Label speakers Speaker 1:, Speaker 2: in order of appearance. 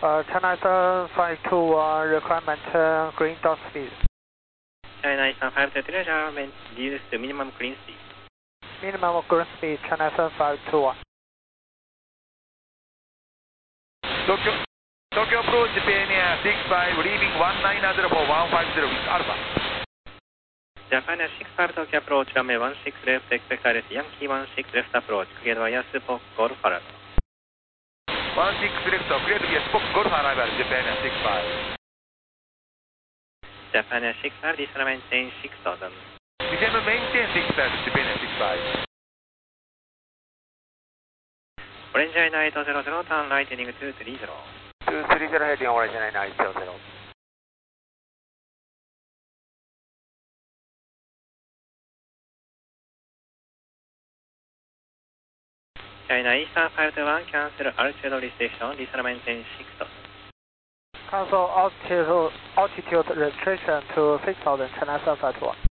Speaker 1: China 752 requirement green dot speed.
Speaker 2: China Eastern 523 measurement reduced to minimum green speed.
Speaker 1: Minimum green speed, China 752.
Speaker 3: Tokyo approach Japan Air 65, leaving 190 for 150 with Alpha.
Speaker 2: Japan Air 65 Tokyo approach, runway 16 left, expect RS Yankee 16 left approach, cleared via Spock Golf arrival.
Speaker 3: 16 left, cleared via Spock Golf arrival, Japan Air 65.
Speaker 2: Japan Air 65, descend maintain 6000.
Speaker 3: Descend maintain 6000, Japan Air 65.
Speaker 2: Orange Line 800, turn right heading 230.
Speaker 1: 230 heading Orange Line 800.
Speaker 2: China Eastern 521, cancel altitude restriction, descend maintain 6000.
Speaker 1: Cancel altitude restriction to 6000, China 751.